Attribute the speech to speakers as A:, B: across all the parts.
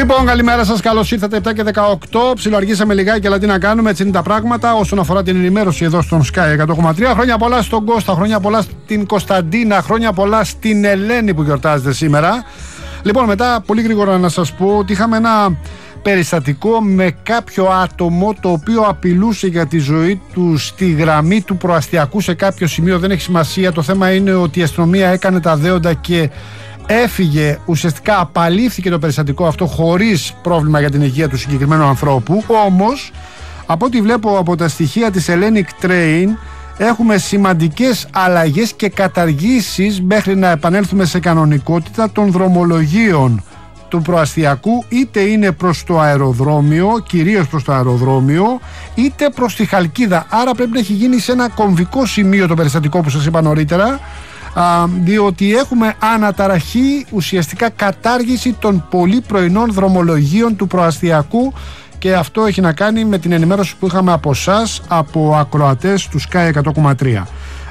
A: Λοιπόν, καλημέρα σας, καλώς ήρθατε. 7 και 18. Ψιλοαργήσαμε λιγάκι, αλλά τι να κάνουμε, έτσι είναι τα πράγματα. Όσον αφορά την ενημέρωση εδώ στον Sky 100,3. Χρόνια πολλά στον Κώστα, χρόνια πολλά στην Κωνσταντίνα, χρόνια πολλά στην Ελένη που γιορτάζεται σήμερα. Λοιπόν, μετά πολύ γρήγορα να σας πω ότι είχαμε ένα περιστατικό με κάποιο άτομο το οποίο απειλούσε για τη ζωή του στη γραμμή του προαστιακού σε κάποιο σημείο. Δεν έχει σημασία. Το θέμα είναι ότι η αστυνομία έκανε τα δέοντα και έφυγε, ουσιαστικά απαλήφθηκε το περιστατικό αυτό χωρίς πρόβλημα για την υγεία του συγκεκριμένου ανθρώπου. Όμως, από ό,τι βλέπω από τα στοιχεία της Hellenic Train, έχουμε σημαντικές αλλαγές και καταργήσεις μέχρι να επανέλθουμε σε κανονικότητα των δρομολογίων του προαστιακού, είτε είναι προς το αεροδρόμιο, κυρίως προς το αεροδρόμιο, είτε προς τη Χαλκίδα. Άρα πρέπει να έχει γίνει σε ένα κομβικό σημείο το περιστατικό που σας είπα νωρίτερα, διότι έχουμε αναταραχή, ουσιαστικά κατάργηση των πολύ πρωινών δρομολογίων του προαστιακού, και αυτό έχει να κάνει με την ενημέρωση που είχαμε από εσάς, από ακροατές του Sky 100,3.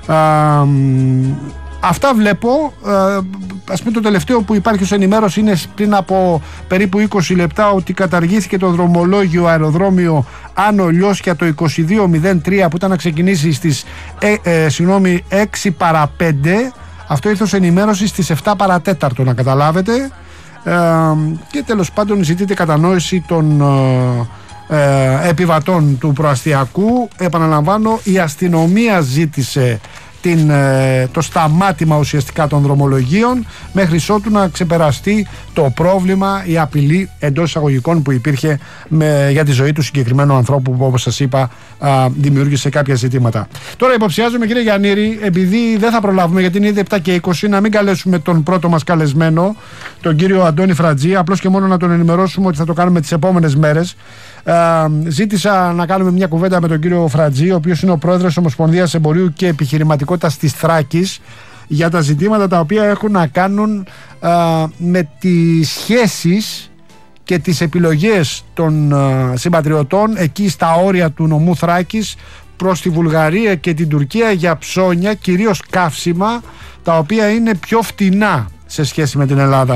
A: Αυτά βλέπω. Ας πούμε, το τελευταίο που υπάρχει ως ενημέρωση είναι πριν από περίπου 20 λεπτά ότι καταργήθηκε το δρομολόγιο αεροδρόμιο Άνω Λιώσια το 2203 που ήταν να ξεκινήσει στις 6 παρά 5. Αυτό ήρθε ως ενημέρωση στις 7 παρά 4, να καταλάβετε. Και τέλος πάντων ζητείται κατανόηση των επιβατών του προαστιακού. Επαναλαμβάνω, η αστυνομία ζήτησε το σταμάτημα ουσιαστικά των δρομολογίων μέχρι ότου να ξεπεραστεί το πρόβλημα, η απειλή εντός εισαγωγικών που υπήρχε για τη ζωή του συγκεκριμένου ανθρώπου που, όπως σας είπα, δημιούργησε κάποια ζητήματα. Τώρα υποψιάζομαι, κύριε Γιαννήρη, επειδή δεν θα προλάβουμε γιατί είναι ήδη 7 και 20, να μην καλέσουμε τον πρώτο μας καλεσμένο, τον κύριο Αντώνη Φρατζή, απλώς και μόνο να τον ενημερώσουμε ότι θα το κάνουμε τις επόμενες μέρες. Ζήτησα να κάνουμε μια κουβέντα με τον κύριο Φρατζή, ο οποίος είναι ο πρόεδρος της Ομοσπονδίας Εμπορίου και Επιχειρηματικότητας της Θράκης, για τα ζητήματα τα οποία έχουν να κάνουν με τις σχέσεις και τις επιλογές των συμπατριωτών εκεί στα όρια του νομού Θράκης προς τη Βουλγαρία και την Τουρκία για ψώνια, κυρίως καύσιμα, τα οποία είναι πιο φτηνά σε σχέση με την Ελλάδα.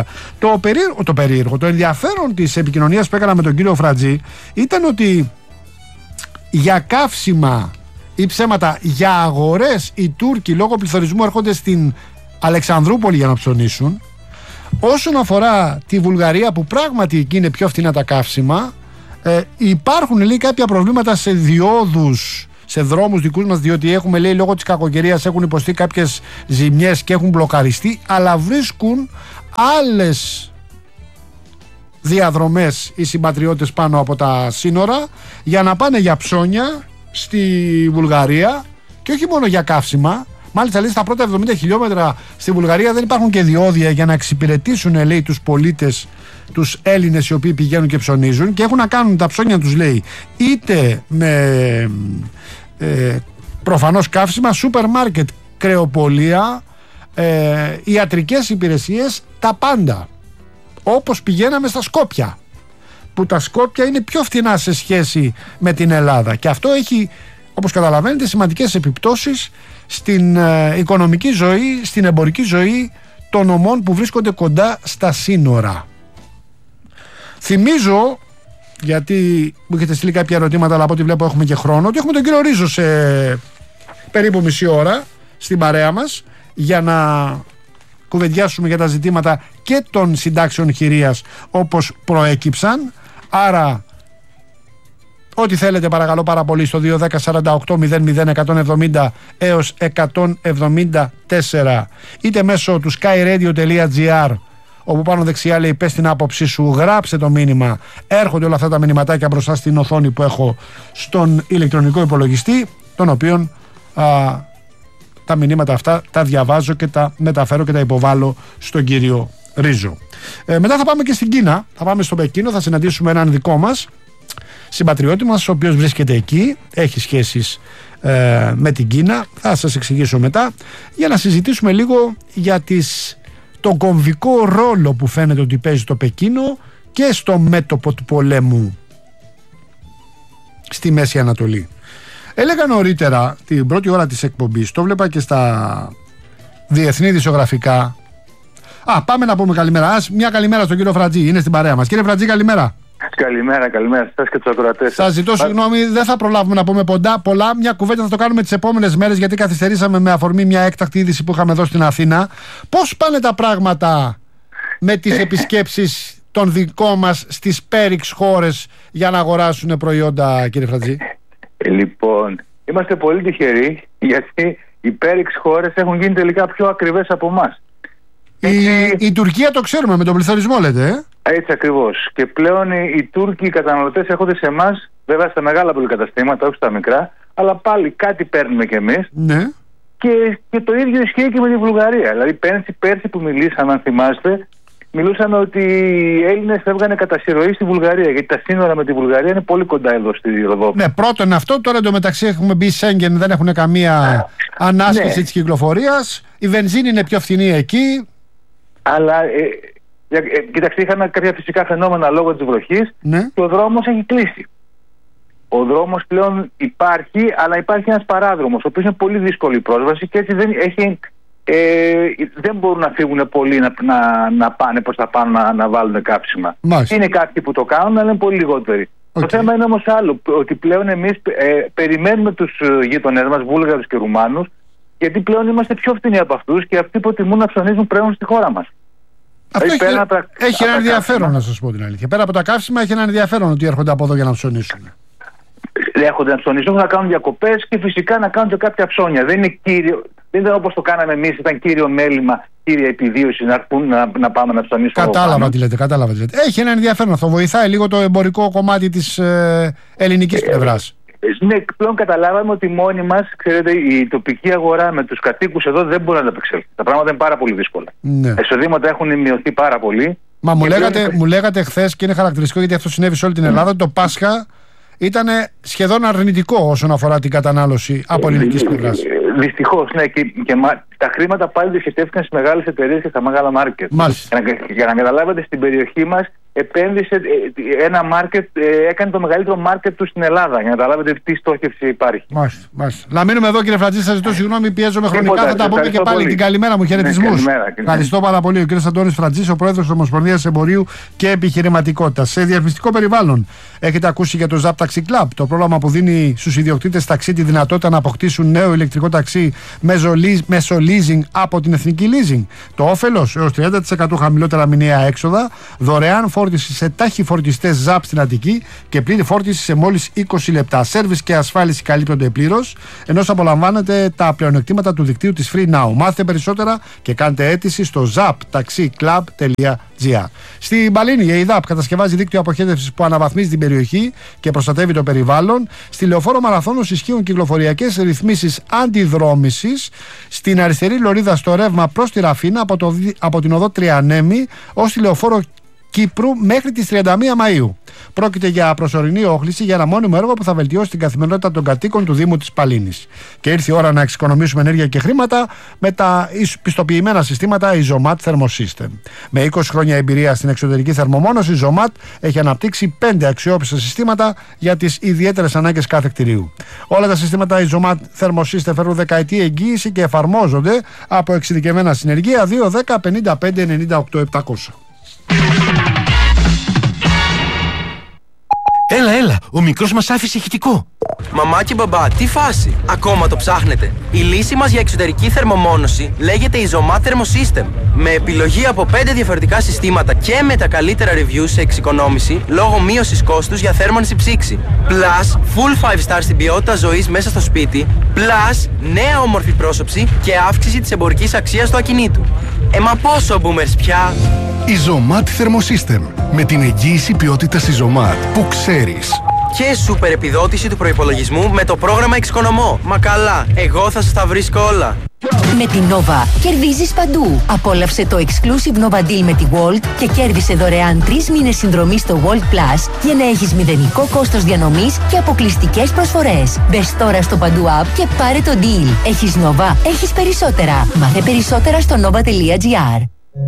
A: Το ενδιαφέρον της επικοινωνίας που έκανα με τον κύριο Φρατζή ήταν ότι για καύσιμα ή ψέματα, για αγορές, οι Τούρκοι λόγω πληθωρισμού έρχονται στην Αλεξανδρούπολη για να ψωνίσουν. Όσον αφορά τη Βουλγαρία, που πράγματι εκεί είναι πιο φθηνά τα καύσιμα, υπάρχουν, λέει, κάποια προβλήματα σε διόδους, σε δρόμους δικούς μας, διότι έχουμε, λέει, λόγω της κακοκαιρίας έχουν υποστεί κάποιες ζημιές και έχουν μπλοκαριστεί, αλλά βρίσκουν άλλες διαδρομές οι συμπατριώτες πάνω από τα σύνορα για να πάνε για ψώνια στη Βουλγαρία, και όχι μόνο για καύσιμα. Μάλιστα, λέει, στα πρώτα 70 χιλιόμετρα στη Βουλγαρία δεν υπάρχουν και διόδια για να εξυπηρετήσουν, λέει, τους πολίτες, τους Έλληνες οι οποίοι πηγαίνουν και ψωνίζουν, και έχουν να κάνουν τα ψώνια τους, λέει, είτε με προφανώς καύσιμα, σούπερ μάρκετ, κρεοπολία, ιατρικές υπηρεσίες, τα πάντα. Όπως πηγαίναμε στα Σκόπια, που τα Σκόπια είναι πιο φθηνά σε σχέση με την Ελλάδα, και αυτό έχει, όπως καταλαβαίνετε, σημαντικές επιπτώσεις στην οικονομική ζωή, στην εμπορική ζωή των νομών που βρίσκονται κοντά στα σύνορα. Θυμίζω, γιατί μου έχετε στείλει κάποια ερωτήματα, αλλά από ό,τι βλέπω έχουμε και χρόνο, ότι έχουμε τον κύριο Ρίζο σε περίπου μισή ώρα στην παρέα μας για να κουβεντιάσουμε για τα ζητήματα και των συντάξεων χειρίας όπως προέκυψαν. Άρα, ό,τι θέλετε, παρακαλώ πάρα πολύ, στο 210-48-00-170 έως 174, είτε μέσω του skyradio.gr, όπου πάνω δεξιά λέει πες την άποψή σου, γράψε το μήνυμα. Έρχονται όλα αυτά τα μηνυματάκια μπροστά στην οθόνη που έχω στον ηλεκτρονικό υπολογιστή, τον οποίον τα μηνύματα αυτά τα διαβάζω και τα μεταφέρω και τα υποβάλλω στον κύριο Ρίζο. Μετά θα πάμε και στην Κίνα, θα πάμε στο Πεκίνο, θα συναντήσουμε έναν δικό μας συμπατριώτη μας, ο οποίος βρίσκεται εκεί, έχει σχέσεις με την Κίνα, θα σας εξηγήσω μετά, για να συζητήσουμε λίγο για τον κομβικό ρόλο που φαίνεται ότι παίζει το Πεκίνο και στο μέτωπο του πολέμου στη Μέση Ανατολή. Έλεγα νωρίτερα την πρώτη ώρα της εκπομπής, το βλέπα και στα διεθνή δισογραφικά, Πάμε να πούμε καλημέρα. Μια καλημέρα στον κύριο Φρατζή, είναι στην παρέα μας. Κύριε Φρατζή, καλημέρα.
B: Καλημέρα σας και τους ακροατές.
A: Σας ζητώ συγγνώμη, δεν θα προλάβουμε να πούμε πολλά. Μια κουβέντα θα το κάνουμε τις επόμενες μέρες, γιατί καθυστερήσαμε με αφορμή μια έκτακτη είδηση που είχαμε εδώ στην Αθήνα. Πώς πάνε τα πράγματα με τις επισκέψεις των δικών μας στις πέριξ χώρες για να αγοράσουν προϊόντα, κύριε Φρατζή?
B: Λοιπόν, είμαστε πολύ τυχεροί, γιατί οι πέριξ χώρες έχουν γίνει τελικά πιο ακριβές από εμάς.
A: Η Τουρκία το ξέρουμε, με τον πληθωρισμό λέτε.
B: Έτσι ακριβώς. Και πλέον οι Τούρκοι καταναλωτές έρχονται σε εμάς, βέβαια στα μεγάλα πολυκαταστήματα, όχι στα μικρά, αλλά πάλι κάτι παίρνουμε κι εμείς.
A: Ναι.
B: Και το ίδιο ισχύει και με τη Βουλγαρία. Δηλαδή πέρσι που μιλήσαμε, αν θυμάστε, μιλούσαμε ότι οι Έλληνες φεύγανε κατά συρροή στη Βουλγαρία, γιατί τα σύνορα με τη Βουλγαρία είναι πολύ κοντά εδώ στη Ροδόπη.
A: Ναι, πρώτον αυτό. Τώρα εντωμεταξύ έχουμε μπει Σέγγεν, δεν έχουν καμία ανάσχεση της κυκλοφορίας. Η βενζίνη είναι πιο φθηνή εκεί.
B: Αλλά κοιτάξτε, είχαμε κάποια φυσικά φαινόμενα λόγω της βροχής,
A: ναι.
B: Και ο δρόμος έχει κλείσει. Ο δρόμος πλέον υπάρχει, αλλά υπάρχει ένας παράδρομος, ο οποίος είναι πολύ δύσκολη η πρόσβαση και έτσι δεν μπορούν να φύγουν πολλοί να πάνε προς τα πάνω να βάλουν κάψιμα.
A: Μάλιστα.
B: Είναι κάποιοι που το κάνουν, αλλά είναι πολύ λιγότεροι. Το θέμα είναι όμως άλλο, ότι πλέον εμείς περιμένουμε τους γείτονές μας, Βούλγαρους και Ρουμάνους, γιατί πλέον είμαστε πιο φτηνοί από αυτούς και αυτοί προτιμούν να ψωνίζουν πλέον στη χώρα μας.
A: Αυτό έχει ένα ενδιαφέρον, να σας πω την αλήθεια. Πέρα από τα καύσιμα, έχει ένα ενδιαφέρον ότι έρχονται από εδώ για να ψωνίσουν.
B: Έρχονται να ψωνίσουν, να κάνουν διακοπές και φυσικά να κάνουν και κάποια ψώνια. Δεν ήταν όπως το κάναμε εμείς, ήταν κύριο μέλημα, κύρια επιβίωση να έρθουν να πάμε να ψωνίσουμε.
A: Κατάλαβα τι λέτε. Έχει ένα ενδιαφέρον αυτό. Βοηθάει λίγο το εμπορικό κομμάτι της ελληνικής πλευράς.
B: Ναι, πλέον καταλάβαμε ότι μόνοι μας, ξέρετε, η τοπική αγορά με τους κατοίκους εδώ δεν μπορεί να τα απεξέλθει. Τα πράγματα είναι πάρα πολύ δύσκολα.
A: Ναι.
B: Εισοδήματα έχουν μειωθεί πάρα πολύ.
A: Μα μου λέγατε χθες, και είναι χαρακτηριστικό γιατί αυτό συνέβη σε όλη την Ελλάδα, ότι το Πάσχα ήταν σχεδόν αρνητικό όσον αφορά την κατανάλωση από ελληνικής πλευράς.
B: Δυστυχώς, ναι. Και τα χρήματα πάλι διοχετεύτηκαν στις μεγάλες εταιρείες και στα μεγάλα μάρκετ. Για να καταλάβετε, στην περιοχή μας επένδυσε ένα μάρκετ, έκανε το μεγαλύτερο μάρκετ του στην Ελλάδα. Για να καταλάβετε τι στόχευση υπάρχει.
A: Μάλιστα. Να μείνουμε εδώ, κύριε Φρατζή, σας ζητώ συγγνώμη, πιέζομαι χρονικά. Θα τα πούμε και πάλι. Πολύ. Την καλημέρα μου, χαιρετισμούς. Ευχαριστώ πάρα πολύ. Ο κύριος Αντώνης Φρατζής, ο πρόεδρος της Ομοσπονδίας Εμπορίου και Επιχειρηματικότητας. Σε διαφημιστικό περιβάλλον, έχετε ακούσει για το Zap Taxi Club, το πρόγραμμα που δίνει στους ιδιοκτήτες ταξί τη δυνατότητα να αποκτήσουν νέο ηλεκτρικό ταξί μέσω leasing από την Εθνική Leasing. Το όφελος, έως 30% χαμηλότερα μηνιαία έξοδα, δωρεάν φόρτιση σε ταχυφορτιστές Zap στην Αττική και πλήρη φόρτιση σε μόλις 20 λεπτά. Σέρβις και ασφάλιση καλύπτονται πλήρως, ενώ απολαμβάνετε τα πλεονεκτήματα του δικτύου της Free Now. Μάθετε περισσότερα και κάντε αίτηση στο zaptaxiclub.gr. Στην Παλίνη, η ΕΙΔΑΠ κατασκευάζει δίκτυο αποχέτευσης που αναβαθμίζει την περιοχή και προστατεύει το περιβάλλον. Στη Λεωφόρο Μαραθώνος ισχύουν κυκλοφοριακές ρυθμίσεις αντιδρόμησης. Στην αριστερή λωρίδα στο ρεύμα προς τη Ραφίνα από την οδό Τριανέμη ως τη Λεωφόρο Κύπρου μέχρι τις 31 Μαΐου. Πρόκειται για προσωρινή όχληση για ένα μόνιμο έργο που θα βελτιώσει την καθημερινότητα των κατοίκων του Δήμου της Παλίνης. Και ήρθε η ώρα να εξοικονομήσουμε ενέργεια και χρήματα με τα πιστοποιημένα συστήματα Isomat Thermosystem. Με 20 χρόνια εμπειρία στην εξωτερική θερμομόνωση, η Isomat έχει αναπτύξει 5 αξιόπιστα συστήματα για τις ιδιαίτερες ανάγκες κάθε κτηρίου. Όλα τα συστήματα Isomat Thermosystem φέρουν δεκαετή εγγύηση και εφαρμόζονται από εξειδικευμένα συνεργεία 210 55 98 700.
C: Έλα, ο μικρός μας άφησε ηχητικό.
D: Μαμά και μπαμπά, τι φάση, ακόμα το ψάχνετε? Η λύση μας για εξωτερική θερμομόνωση λέγεται Isomat Thermosystem. Με επιλογή από 5 διαφορετικά συστήματα και με τα καλύτερα reviews σε εξοικονόμηση λόγω μείωσης κόστους για θέρμανση ψήξη. Plus, full 5 star στην ποιότητα ζωής μέσα στο σπίτι. Plus, νέα όμορφη πρόσωψη και αύξηση της εμπορικής αξίας του ακινήτου. Μα πόσο boomers πια!
E: Isomat Thermosystem. Με την εγγύηση ποιότητας Isomat που ξέρεις.
D: Και σούπερ επιδότηση του προϋπολογισμού με το πρόγραμμα Εξοικονομώ. Μα καλά, εγώ θα σας τα βρίσκω όλα.
F: Με την Nova κερδίζεις παντού. Απόλαυσε το exclusive Nova Deal με τη Walt και κέρδισε δωρεάν 3 μήνες συνδρομή στο Walt Plus για να έχεις μηδενικό κόστος διανομής και αποκλειστικές προσφορές. Μπες τώρα στο παντού app και πάρε το deal. Έχεις Nova, έχεις περισσότερα. Μάθε περισσότερα στο nova.gr.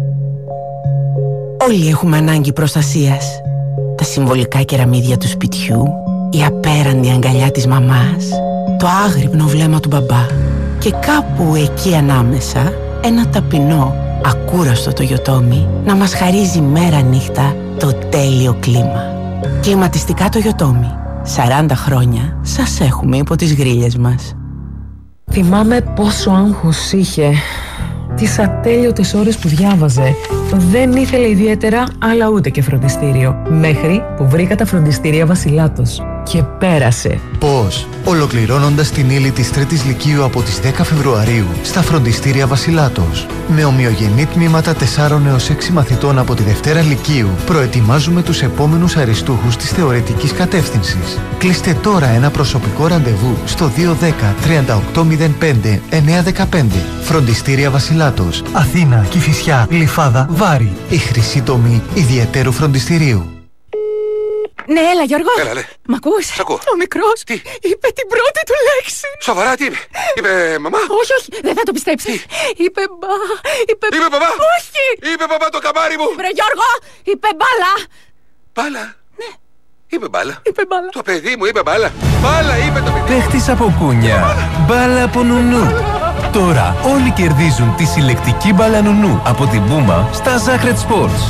G: Όλοι έχουμε ανάγκη προστασίας. Τα συμβολικά κεραμίδια του σπιτιού, η απέραντη αγκαλιά της μαμάς, το άγρυπνο βλέμμα του μπαμπά και κάπου εκεί ανάμεσα ένα ταπεινό Ακούραστο το Yotomi να μας χαρίζει μέρα νύχτα το τέλειο κλίμα. Κλιματιστικά το Yotomi. 40 χρόνια σας έχουμε υπό τις γρίλες μας.
H: Θυμάμαι πόσο άγχος είχε. Τις ατέλειωτες ώρες που διάβαζε. Δεν ήθελε ιδιαίτερα, αλλά ούτε και φροντιστήριο. Μέχρι που βρήκα τα φροντιστήρια Βασιλάτος. Και πέρασε.
I: Πώς? Ολοκληρώνοντας την ύλη της 3ης Λυκείου από τις 10 Φεβρουαρίου στα φροντιστήρια Βασιλάτος. Με ομοιογενή τμήματα 4 έως 6 μαθητών από τη Δευτέρα Λυκείου, προετοιμάζουμε τους επόμενους αριστούχους της θεωρητικής κατεύθυνσης. Κλείστε τώρα ένα προσωπικό ραντεβού στο 210 3805 915. Φροντιστήρια Βασιλάτος. Αθήνα, Κηφισιά, Γλυφάδα, Βάρη. Η χρυσή τομή ιδιαιτέρου φροντιστηρίου.
J: Ναι, έλα Γιώργο.
C: Έλα, λέ.
J: Μ' ακούς?
C: Σ' ακούω.
J: Ο μικρός είπε την πρώτη του λέξη.
C: Σοβαρά, τι είπε? Είπε μαμά?
J: Όχι, δεν θα το πιστέψεις. Είπε μπα. Είπε
C: μπαμπά?
J: Όχι.
C: Είπε μπαμπά το καμάρι μου.
J: Βρε Γιώργο, είπε μπάλα.
C: Μπάλα?
J: Ναι.
C: Είπε μπάλα.
J: Είπε μπάλα.
C: Το παιδί μου είπε μπάλα. Μπάλα είπε το παιδί.
K: Παίχτης από κούνια. Μπάλα από νουνού. Τώρα όλοι κερδίζουν τη συλλεκτική μπάλα νουνού από την Puma στα Zacred Sports.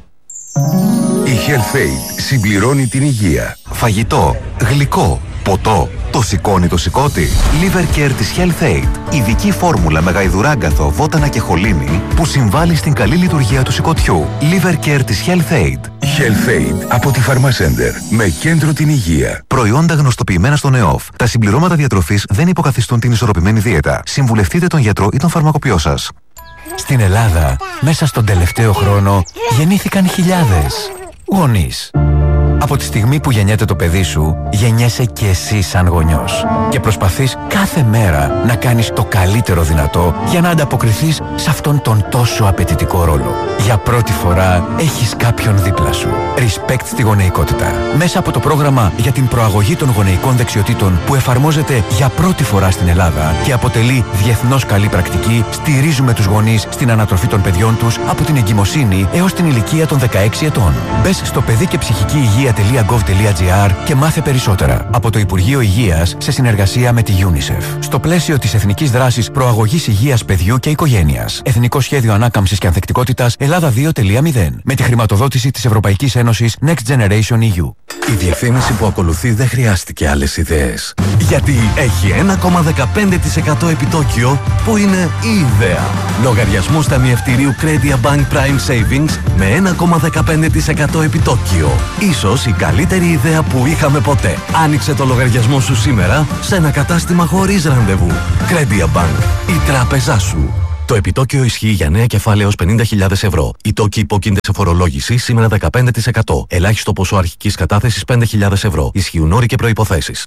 L: Η Health-Aid συμπληρώνει την υγεία. Φαγητό, γλυκό, ποτό. Το σηκώνει το σηκώτη. Liver Care της Health-Aid. Ειδική φόρμουλα με γαϊδουράγκαθο, βότανα και χολίνη που συμβάλλει στην καλή λειτουργία του σηκωτιού. Liver Care της Health-Aid. Health-Aid από τη Pharmacenter. Με κέντρο την υγεία. Προϊόντα γνωστοποιημένα στον ΕΟΦ. Τα συμπληρώματα διατροφής δεν υποκαθιστούν την ισορροπημένη δίαιτα. Συμβουλευτείτε τον γιατρό ή τον φαρμακοποιό σας.
K: Στην Ελλάδα, μέσα στον τελευταίο χρόνο, γεννήθηκαν χιλιάδες γονείς. Από τη στιγμή που γεννιέται το παιδί σου, γεννιέσαι και εσύ σαν γονιός. Και προσπαθείς κάθε μέρα να κάνεις το καλύτερο δυνατό για να ανταποκριθείς σε αυτόν τον τόσο απαιτητικό ρόλο. Για πρώτη φορά έχεις κάποιον δίπλα σου. Respect στη γονεϊκότητα. Μέσα από το πρόγραμμα για την προαγωγή των γονεϊκών δεξιοτήτων που εφαρμόζεται για πρώτη φορά στην Ελλάδα και αποτελεί διεθνώς καλή πρακτική, στηρίζουμε τους γονείς στην ανατροφή των παιδιών τους από την εγκυμοσύνη έως την ηλικία των 16 ετών. Μπες στο παιδί και ψυχική υγεία.gov.gr και μάθε περισσότερα από το Υπουργείο Υγείας σε συνεργασία με τη UNICEF. Στο πλαίσιο της Εθνικής Δράσης Προαγωγής Υγείας Παιδιού και Οικογένειας. Εθνικό Σχέδιο Ανάκαμψης και Ανθεκτικότητας Ελλάδα 2.0. Με τη χρηματοδότηση της Ευρωπαϊκής Ένωσης Next Generation EU.
L: Η διευθύνηση που ακολουθεί δεν χρειάστηκε άλλες ιδέες.
M: Γιατί έχει 1,15% επιτόκιο που είναι η ιδέα. Λογαριασμός ταμιευτηρίου Credia Bank Prime Savings με 1,15% επιτόκιο. Ίσως η καλύτερη ιδέα που είχαμε ποτέ. Άνοιξε το λογαριασμό σου σήμερα σε ένα κατάστημα χωρίς ραντεβού. Credia Bank. Η τράπεζά σου. Το επιτόκιο ισχύει για νέα κεφάλαια έως 50.000 ευρώ. Οι τόκοι υπόκεινται σε φορολόγηση σήμερα 15%. Ελάχιστο ποσό αρχικής κατάθεσης 5.000 ευρώ. Ισχύουν όροι και προϋποθέσεις.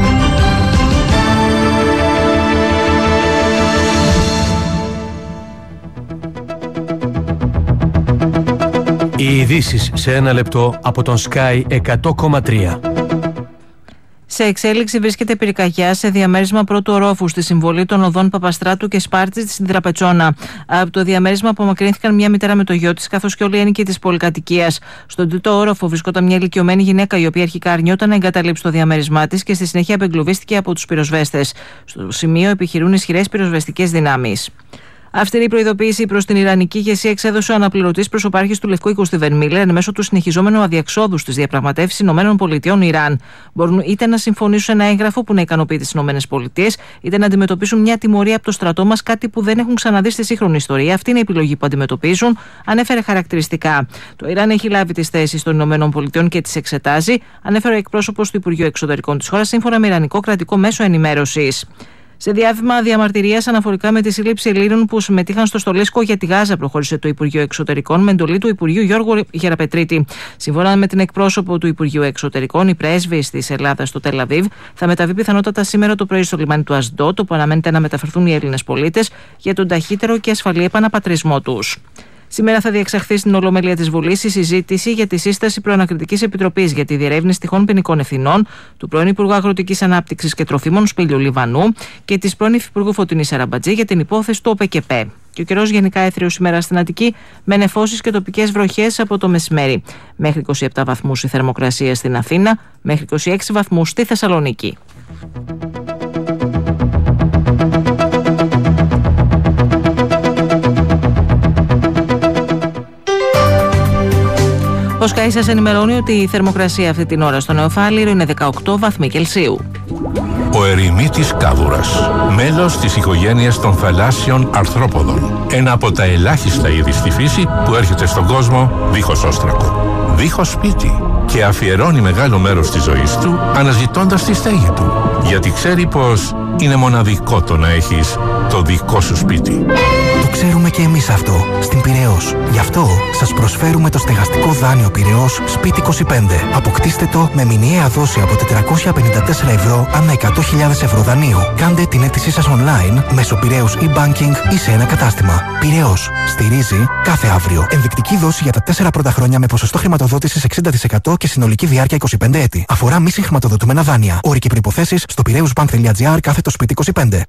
N: Οι ειδήσεις σε ένα λεπτό από τον Sky 100,3.
O: Σε εξέλιξη βρίσκεται πυρκαγιά σε διαμέρισμα πρώτου ορόφου στη συμβολή των οδών Παπαστράτου και Σπάρτης στην Τραπετσόνα. Από το διαμέρισμα απομακρύνθηκαν μια μητέρα με το γιο της, καθώς και όλοι οι ένοικοι της πολυκατοικίας. Στον τρίτο όροφο βρισκόταν μια ηλικιωμένη γυναίκα, η οποία αρχικά αρνιόταν να εγκαταλείψει το διαμέρισμά της και στη συνέχεια απεγκλωβίστηκε από τους πυροσβέστες. Στο σημείο επιχειρούν ισχυρές πυροσβεστικές δυνάμεις. Αυστηρή προειδοποίηση προς την Ιρανική ηγεσία εξέδωσε ο αναπληρωτής προσωπάρχης του Λευκού Οίκου Στίβεν Μίλερ εν μέσω του συνεχιζόμενου αδιεξόδου στις διαπραγματεύσεις ΗΠΑ-Ιράν. Μπορούν είτε να συμφωνήσουν σε ένα έγγραφο που να ικανοποιεί τις ΗΠΑ, είτε να αντιμετωπίσουν μια τιμωρία από το στρατό μας, κάτι που δεν έχουν ξαναδεί στη σύγχρονη ιστορία. Αυτή είναι η επιλογή που αντιμετωπίζουν, ανέφερε χαρακτηριστικά. Το Ιράν έχει λάβει τις θέσεις των ΗΠΑ και τις εξετάζει, ανέφερε ο εκπρόσωπος του Υπουργείου Εξωτερικών της χώρας, σύμφωνα με Ιρανικό κρατικό μέσο ενημέρωσης. Σε διάβημα διαμαρτυρίας αναφορικά με τη σύλληψη Ελλήνων που συμμετείχαν στο στολίσκο για τη Γάζα, προχώρησε το Υπουργείο Εξωτερικών με εντολή του Υπουργείου Γιώργου Γεραπετρίτη. Σύμφωνα με την εκπρόσωπο του Υπουργείου Εξωτερικών, η πρέσβης της Ελλάδας στο Τελ Αβίβ θα μεταβεί πιθανότατα σήμερα το πρωί στο λιμάνι του Ασντότ, όπου αναμένεται να μεταφερθούν οι Έλληνες πολίτες για τον ταχύτερο και ασφαλή επαναπατρισμό τους. Σήμερα θα διεξαχθεί στην Ολομέλεια της Βουλής η συζήτηση για τη σύσταση προανακριτικής επιτροπής για τη διερεύνηση τυχόν ποινικών ευθυνών του πρώην Υπουργού Αγροτικής Ανάπτυξης και Τροφίμων Σπύλιου Λιβανού και της πρώην Υφυπουργού Φωτεινής Αραμπατζή για την υπόθεση του ΟΠΕΚΕΠΕ. Και ο καιρός γενικά έθριος σήμερα στην Αττική, με νεφώσεις και τοπικές βροχές από το μεσημέρι. Μέχρι 27 βαθμούς η θερμοκρασία στην Αθήνα, μέχρι 26 βαθμούς στη Θεσσαλονίκη. Ο Sky σας ενημερώνει ότι η θερμοκρασία αυτή την ώρα στο Νεοφάλιρο είναι 18 βαθμοί Κελσίου.
P: Ο ερημίτης κάβουρας, μέλος της οικογένειας των θαλάσσιων αρθρόποδων. Ένα από τα ελάχιστα είδη στη φύση που έρχεται στον κόσμο δίχως όστρακο, δίχως σπίτι και αφιερώνει μεγάλο μέρος της ζωής του αναζητώντας τη στέγη του. Γιατί ξέρει πως είναι μοναδικό το να έχεις το δικό σου σπίτι.
Q: Το ξέρουμε και εμείς αυτό στην Πειραιώς. Γι' αυτό σας προσφέρουμε το στεγαστικό δάνειο Πειραιώς Σπίτι 25. Αποκτήστε το με μηνιαία δόση από 454 ευρώ ανά 100.000 ευρώ δανείου. Κάντε την αίτησή σας online μέσω Πειραιώς e-banking ή σε ένα κατάστημα. Πειραιώς. Στηρίζει κάθε αύριο. Ενδεικτική δόση για τα 4 πρώτα χρόνια με ποσοστό χρηματοδότησης 60% και συνολική διάρκεια 25 έτη. Αφορά μη συγχρηματοδοτούμενα δάνεια. Όροι και προϋποθέσεις στο piraeusbank.gr/Σπίτι 25.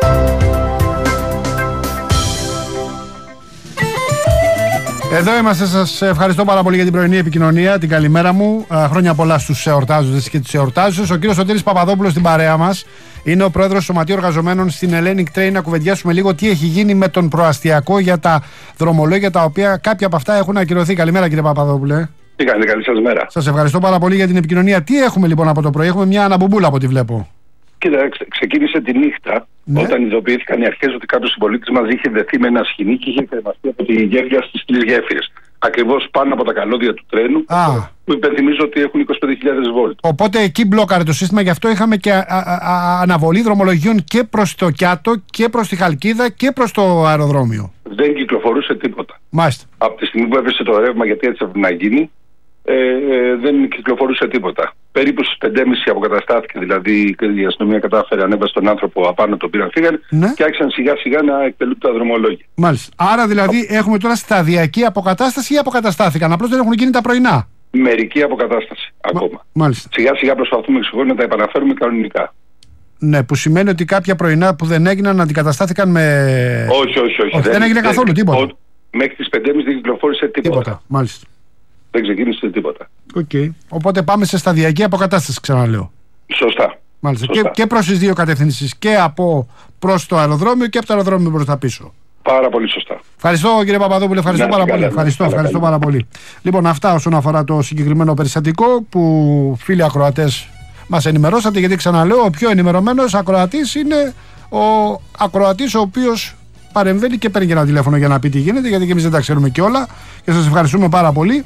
A: Εδώ είμαστε, σας ευχαριστώ πάρα πολύ για την πρωινή επικοινωνία, την καλημέρα μου. Χρόνια πολλά στους εορτάζοντες και τις εορτάζουσες. Ο κύριος Σωτήρης Παπαδόπουλος στην παρέα μας είναι ο πρόεδρος του Σωματείου Εργαζομένων στην Hellenic Train. Να κουβεντιάσουμε λίγο τι έχει γίνει με τον προαστιακό για τα δρομολόγια, τα οποία κάποια από αυτά έχουν ακυρωθεί. Καλημέρα, κύριε Παπαδόπουλε.
R: Τι κάνετε, καλή σας μέρα.
A: Σας ευχαριστώ πάρα πολύ για την επικοινωνία. Τι έχουμε λοιπόν από το πρωί? Έχουμε μια αναμπομπούλα από ό,τι βλέπω.
R: Κοίτα, ξεκίνησε τη νύχτα, όταν ειδοποιήθηκαν οι αρχές ότι κάποιος συμπολίτης μας είχε δεθεί με ένα σκηνή και είχε κρεμαστεί από τη γέφυρα στις 3 γέφυρες. Ακριβώς πάνω από τα καλώδια του τρένου, που υπενθυμίζω ότι έχουν 25.000 βόλτ.
A: Οπότε εκεί μπλόκαρε το σύστημα, γι' αυτό είχαμε και αναβολή δρομολογίων και προς το Κιάτο και προς τη Χαλκίδα και προς το αεροδρόμιο.
R: Δεν κυκλοφορούσε τίποτα.
A: Μάλιστα.
R: Από τη στιγμή που έβρισε το ρεύμα, γιατί έτσι έπρεπε να γίνει, δεν κυκλοφορούσε τίποτα. Περίπου στις 5.30 αποκαταστάθηκε, δηλαδή η αστυνομία κατάφερε, ανέβασε τον άνθρωπο απάνω, τον πήραν, φύγανε και άρχισαν σιγά σιγά να εκτελούνται τα δρομολόγια.
A: Μάλιστα. Άρα δηλαδή έχουμε τώρα σταδιακή αποκατάσταση ή αποκαταστάθηκαν? Απλώς δεν έχουν γίνει τα πρωινά.
R: Μερική αποκατάσταση ακόμα.
A: Μάλιστα.
R: Σιγά σιγά προσπαθούμε να τα επαναφέρουμε κανονικά.
A: Ναι, που σημαίνει ότι κάποια πρωινά που δεν έγιναν αντικαταστάθηκαν με.
R: Όχι.
A: Δεν έγινε καθόλου τίποτα.
R: Μέχρι τις 5.30 δεν κυκλοφόρησε τίποτα.
A: Μάλιστα.
R: Δεν ξεκίνησε τίποτα.
A: Οπότε πάμε σε σταδιακή αποκατάσταση, ξαναλέω.
R: Σωστά.
A: Μάλιστα. Και προς τις δύο κατευθύνσεις, και από προς το αεροδρόμιο και από το αεροδρόμιο προς τα πίσω.
R: Πάρα πολύ σωστά.
A: Ευχαριστώ, κύριε Παπαδόπουλε, ευχαριστώ πάρα πολύ. Ευχαριστώ πάρα πολύ. Λοιπόν, αυτά όσον αφορά το συγκεκριμένο περιστατικό που φίλοι ακροατές μας ενημερώσατε, γιατί ξαναλέω, ο πιο ενημερωμένος ακροατής είναι ο ακροατής ο οποίος παρεμβαίνει και παίρνει και ένα τηλέφωνο για να πει τι γίνεται, γιατί και εμείς δεν τα ξέρουμε και όλα, και σας ευχαριστούμε πάρα πολύ.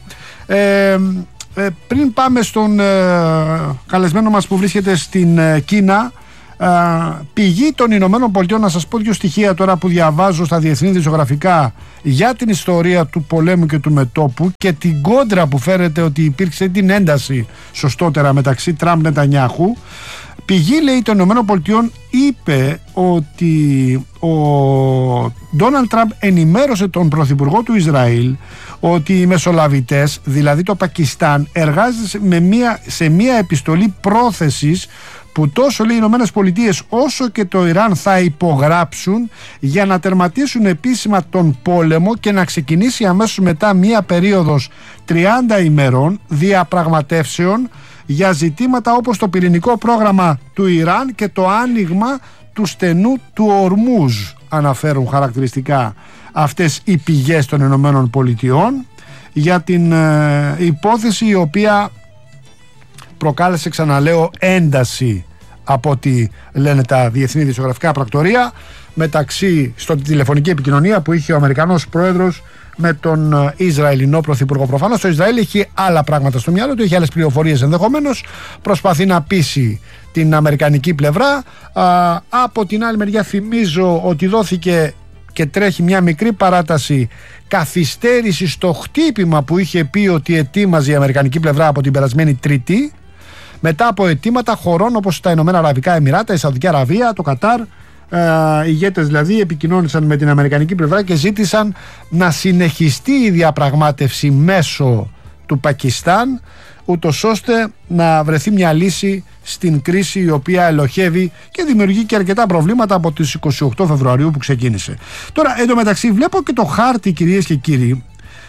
A: Πριν πάμε στον καλεσμένο μας που βρίσκεται στην Κίνα, πηγή των Ηνωμένων Πολιτειών, να σας πω δύο στοιχεία τώρα που διαβάζω στα διεθνή δημοσιογραφικά για την ιστορία του πολέμου και του μετώπου και την κόντρα που φέρεται ότι υπήρξε, την ένταση σωστότερα μεταξύ Τραμπ Νετανιάχου. Πηγή, λέει, των Ηνωμένων Πολιτειών είπε ότι ο Ντόναλντ Τραμπ ενημέρωσε τον πρωθυπουργό του Ισραήλ ότι οι μεσολαβητές, δηλαδή το Πακιστάν, εργάζονται σε μια επιστολή πρόθεσης που τόσο, λέει, οι Ηνωμένες Πολιτείες όσο και το Ιράν θα υπογράψουν για να τερματίσουν επίσημα τον πόλεμο και να ξεκινήσει αμέσως μετά μια περίοδος 30 ημερών διαπραγματεύσεων για ζητήματα όπως το πυρηνικό πρόγραμμα του Ιράν και το άνοιγμα του στενού του Ορμούζ, αναφέρουν χαρακτηριστικά αυτές οι πηγές των Ηνωμένων Πολιτειών, για την υπόθεση η οποία προκάλεσε, ξαναλέω, ένταση από ό,τι λένε τα διεθνή δημοσιογραφικά πρακτορία στην τηλεφωνική επικοινωνία που είχε ο Αμερικανός πρόεδρος με τον Ισραηλινό πρωθυπουργό. Προφανώς το Ισραήλ έχει άλλα πράγματα στο μυαλό του, έχει άλλες πληροφορίες ενδεχομένως, προσπαθεί να πείσει την αμερικανική πλευρά. Από την άλλη μεριά θυμίζω ότι δόθηκε και τρέχει μια μικρή παράταση καθυστέρηση στο χτύπημα που είχε πει ότι ετοίμαζε η αμερικανική πλευρά από την περασμένη Τρίτη, μετά από αιτήματα χωρών όπως τα Ηνωμένα Αραβικά Εμιράτα, η Σαουδική Αραβία, το Κατάρ. Οι ηγέτες δηλαδή επικοινώνησαν με την αμερικανική πλευρά και ζήτησαν να συνεχιστεί η διαπραγμάτευση μέσω του Πακιστάν, ούτως ώστε να βρεθεί μια λύση στην κρίση η οποία ελοχεύει και δημιουργεί και αρκετά προβλήματα από τις 28 Φεβρουαρίου που ξεκίνησε. Τώρα, εντωμεταξύ, βλέπω και το χάρτη, κυρίες και κύριοι,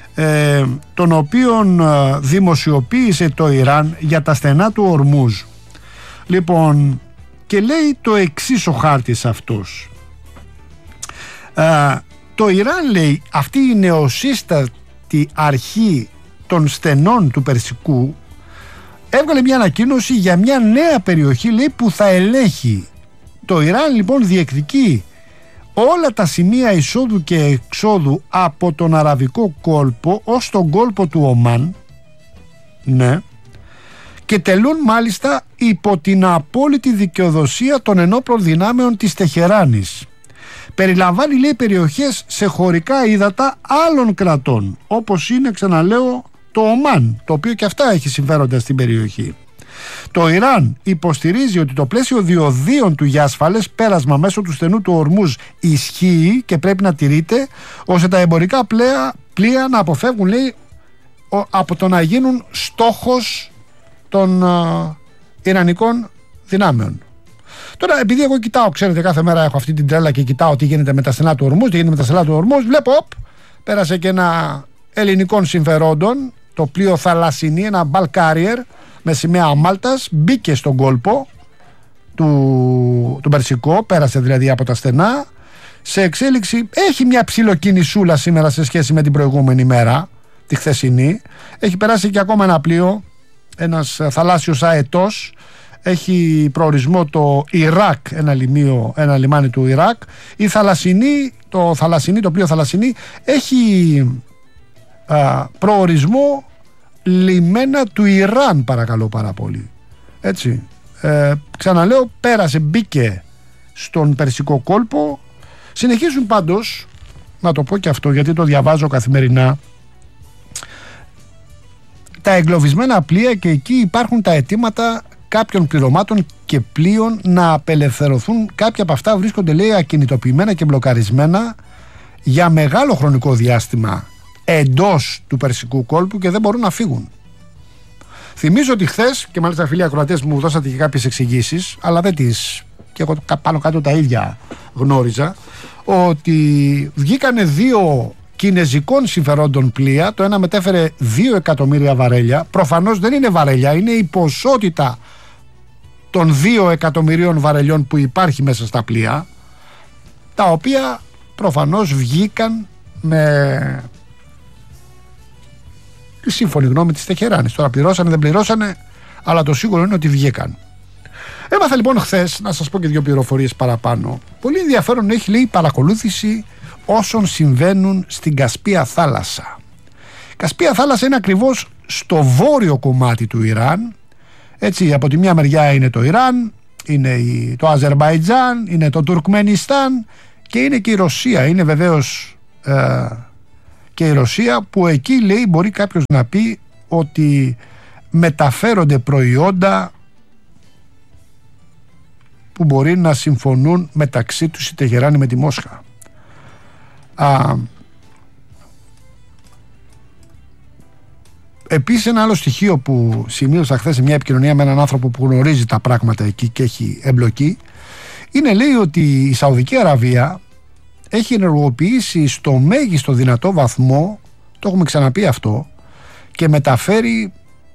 A: τον οποίον δημοσιοποίησε το Ιράν για τα στενά του Ορμούζ. Λοιπόν, και λέει το εξής ο χάρτης αυτός. Το Ιράν, λέει, αυτή η νεοσύστατη αρχή των στενών του Περσικού έβγαλε μια ανακοίνωση για μια νέα περιοχή, λέει, που θα ελέγχει. Το Ιράν λοιπόν διεκδικεί όλα τα σημεία εισόδου και εξόδου από τον Αραβικό κόλπο ως τον κόλπο του Ομάν, ναι, και τελούν μάλιστα υπό την απόλυτη δικαιοδοσία των ενόπλων δυνάμεων της Τεχεράνης. Περιλαμβάνει, λέει, περιοχές σε χωρικά ύδατα άλλων κρατών, όπως είναι, ξαναλέω, το Ομάν, το οποίο και αυτά έχει συμφέροντα στην περιοχή. Το Ιράν υποστηρίζει ότι το πλαίσιο διοδίων του για ασφαλές πέρασμα μέσω του στενού του Ορμούζ ισχύει και πρέπει να τηρείται, ώστε τα εμπορικά πλοία να αποφεύγουν, λέει, από το να γίνουν στόχος των Ιρανικών δυνάμεων. Τώρα, επειδή εγώ κοιτάω, ξέρετε, κάθε μέρα έχω αυτή την τρέλα και κοιτάω τι γίνεται με τα στενά του Ορμούζ, βλέπω, πέρασε και ένα ελληνικών συμφερόντων, το πλοίο Θαλασσινή, ένα bulk carrier με σημαία Μάλτας, μπήκε στον κόλπο του Περσικό, πέρασε δηλαδή από τα στενά, σε εξέλιξη. Έχει μια ψιλοκινησούλα σήμερα σε σχέση με την προηγούμενη μέρα, τη χθεσινή. Έχει περάσει και ακόμα ένα πλοίο, ένας θαλάσσιος αετός, έχει προορισμό το Ιράκ, ένα λιμάνι του Ιράκ. Η Θαλασσινή, το πλοίο Θαλασσινή έχει προορισμό λιμένα του Ιράν, παρακαλώ πάρα πολύ. Έτσι, ξαναλέω, πέρασε, μπήκε στον Περσικό κόλπο. Συνεχίζουν πάντως, να το πω και αυτό γιατί το διαβάζω καθημερινά, τα εγκλωβισμένα πλοία, και εκεί υπάρχουν τα αιτήματα κάποιων πληρωμάτων και πλοίων να απελευθερωθούν. Κάποια από αυτά βρίσκονται, λέει, ακινητοποιημένα και μπλοκαρισμένα για μεγάλο χρονικό διάστημα εντός του Περσικού κόλπου και δεν μπορούν να φύγουν. Θυμίζω ότι χθες, και μάλιστα φίλοι ακροατές μου δώσατε και κάποιες εξηγήσεις, αλλά δεν τις, και εγώ πάνω κάτω τα ίδια γνώριζα, ότι βγήκανε 2 κινεζικών συμφερόντων πλοία. Το ένα μετέφερε 2 εκατομμύρια βαρέλια. Προφανώς δεν είναι βαρέλια, είναι η ποσότητα των 2 εκατομμυρίων βαρελιών που υπάρχει μέσα στα πλοία, τα οποία προφανώς βγήκαν με τη σύμφωνη γνώμη της Τεχεράνης. Τώρα πληρώσανε, δεν πληρώσανε, αλλά το σίγουρο είναι ότι βγήκαν. Έμαθα λοιπόν χθες, να σας πω και 2 πληροφορίες παραπάνω. Πολύ ενδιαφέρον έχει, λέει, η παρακολούθηση όσων συμβαίνουν στην Κασπία θάλασσα. Η Κασπία θάλασσα είναι ακριβώς στο βόρειο κομμάτι του Ιράν. Έτσι, από τη μια μεριά είναι το Ιράν, είναι το Αζερμπαϊτζάν, είναι το Τουρκμενιστάν και είναι και η Ρωσία. Είναι βεβαίως και η Ρωσία, που εκεί, λέει, μπορεί κάποιος να πει ότι μεταφέρονται προϊόντα που μπορεί να συμφωνούν μεταξύ τους η Τεχεράνη με τη Μόσχα. Επίσης, ένα άλλο στοιχείο που σημείωσα χθες σε μια επικοινωνία με έναν άνθρωπο που γνωρίζει τα πράγματα εκεί και έχει εμπλοκή, είναι, λέει, ότι η Σαουδική Αραβία έχει ενεργοποιήσει στο μέγιστο δυνατό βαθμό, το έχουμε ξαναπεί αυτό, και μεταφέρει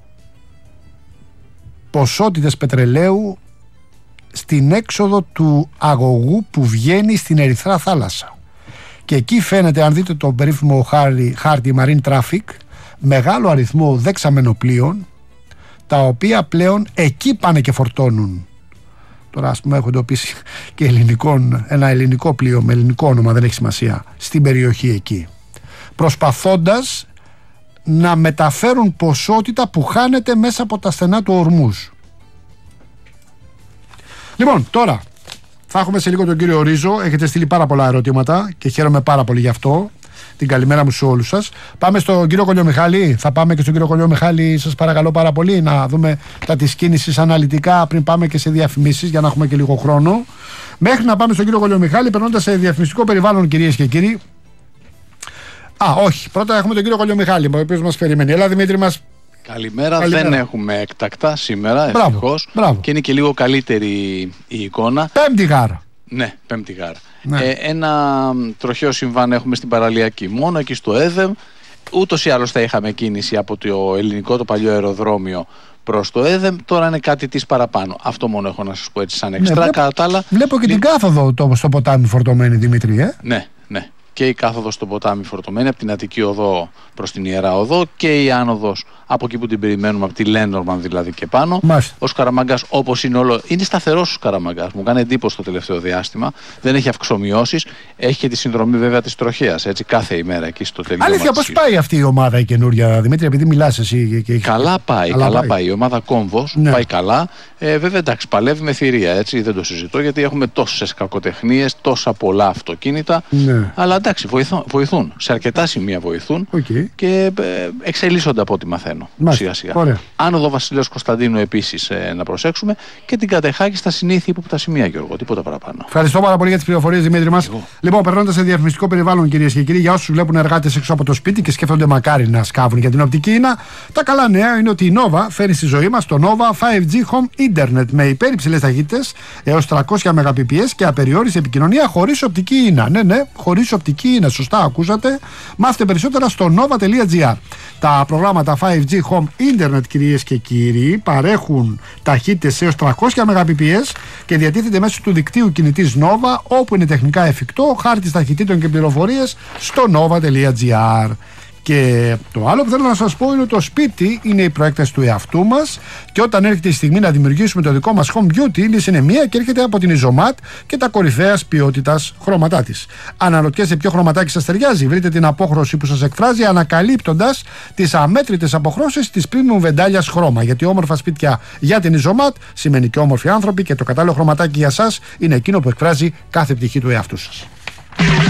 A: ποσότητες πετρελαίου στην έξοδο του αγωγού που βγαίνει στην Ερυθρά θάλασσα. Και εκεί φαίνεται, αν δείτε το περίφημο χάρτη Marine Traffic, μεγάλο αριθμό δεξαμενοπλοίων, τα οποία πλέον εκεί πάνε και φορτώνουν. Τώρα, ας πούμε, έχω εντοπίσει και ένα ελληνικό πλοίο με ελληνικό όνομα, δεν έχει σημασία, στην περιοχή εκεί, προσπαθώντας να μεταφέρουν ποσότητα που χάνεται μέσα από τα στενά του Ορμούζ. Λοιπόν, τώρα θα έχουμε σε λίγο τον κύριο Ρίζο. Έχετε στείλει πάρα πολλά ερωτήματα και χαίρομαι πάρα πολύ γι' αυτό. Την καλημέρα μου σε όλους σας. Πάμε στον κύριο Κολιομιχάλη. Θα πάμε και στον κύριο Κολιομιχάλη, σας παρακαλώ πάρα πολύ, να δούμε τα της κίνησης αναλυτικά πριν πάμε και σε διαφημίσεις, για να έχουμε και λίγο χρόνο. Μέχρι να πάμε στον κύριο Κολιομιχάλη, περνώντας σε διαφημιστικό περιβάλλον, κυρίες και κύριοι. Όχι. Πρώτα έχουμε τον κύριο Κολιομιχάλη, ο οποίος μας περιμένει. Έλα, Δημήτρη μας.
S: Καλημέρα. Δεν έχουμε έκτακτα σήμερα, ευτυχώς. Και είναι και λίγο καλύτερη η εικόνα.
A: Πέμπτη γάρα.
S: Ναι, πέμπτη γάρα. Ναι. Ένα τροχαίο συμβάν έχουμε στην παραλιακή, μόνο εκεί στο ΕΔΕΜ. Ούτως ή άλλως θα είχαμε κίνηση από το ελληνικό, το παλιό αεροδρόμιο, προς το ΕΔΕΜ. Τώρα είναι κάτι της παραπάνω. Αυτό μόνο έχω να σας πω έτσι σαν εξτρά.
A: Βλέπω και την κάθοδο στο ποτάμι φορτωμένη, Δημήτρη.
S: Ναι. και η κάθοδος στο ποτάμι φορτωμένη από την Αττική Οδό προς την Ιερά Οδό και η άνοδος από εκεί που την περιμένουμε, από τη Λένορμαν δηλαδή και πάνω. Ο Σκαραμαγκάς, όπως είναι όλο, είναι σταθερός ο Σκαραμαγκάς. Μου κάνει εντύπωση το τελευταίο διάστημα. Δεν έχει αυξομοιώσεις. Έχει και τη συνδρομή βέβαια της τροχέας. Έτσι, κάθε ημέρα εκεί στο τελείωμα.
A: Αλήθεια, πώς πάει αυτή η ομάδα η καινούρια, Δημήτρη, επειδή μιλάς εσύ και
S: καλά πάει. Καλά πάει. Η ομάδα Κόμβος πάει καλά. Βέβαια, εντάξει, παλεύει με θηρία. Έτσι, δεν το συζητώ γιατί έχουμε τόσες κακοτεχνίες, τόσα πολλά αυτοκίνητα. Αλλά εντάξει, βοηθούν. Σε αρκετά σημεία βοηθούν και εξελίσσονται από ό,τι μαθαίνω. Σιγά-σιγά. Άνοδο Βασιλέως Κωνσταντίνου επίσης να προσέξουμε και την Κατεχάκη στα συνήθεια ύποπτα σημεία, Γιώργο. Τίποτα παραπάνω.
A: Ευχαριστώ πάρα πολύ για τις πληροφορίες, Δημήτρη μας. Λοιπόν, περνώντας σε διαφημιστικό περιβάλλον, κυρίες και κύριοι, για όσους βλέπουν εργάτες έξω από το σπίτι και σκέφτονται μακάρι να σκάβουν για την οπτική ίνα, τα καλά νέα είναι ότι η Nova φέρει στη ζωή μας το Nova 5G Home Internet με υπέρυψηλες ταχύτητες έως 300 Mbps και απεριόριστη επικοινωνία χωρίς οπτική ίνα. Ναι, χωρίς οπτική ίνα. Σωστά ακούσατε. Μάθετε περισσότερα στο nova.gr. Τα προγράμματα 5G Home Internet, κυρίες και κύριοι, παρέχουν ταχύτητες έως 300 Mbps και διατίθεται μέσω του δικτύου κινητής Nova, όπου είναι τεχνικά εφικτό, χάρτης ταχυτήτων και πληροφορίες στο nova.gr. Και το άλλο που θέλω να σας πω είναι ότι το σπίτι είναι η προέκταση του εαυτού μας και όταν έρχεται η στιγμή να δημιουργήσουμε το δικό μας home beauty, η λύση είναι μία και έρχεται από την Isomat και τα κορυφαίας ποιότητας χρώματά της. Αναρωτιέστε ποιο χρωματάκι σας ταιριάζει? Βρείτε την απόχρωση που σας εκφράζει ανακαλύπτοντας τις αμέτρητες αποχρώσεις της premium βεντάλιας χρώμα. Γιατί όμορφα σπίτια για την Isomat σημαίνει και όμορφοι άνθρωποι και το κατάλληλο χρωματάκι για σας είναι εκείνο που εκφράζει κάθε πτυχή του εαυτού σας.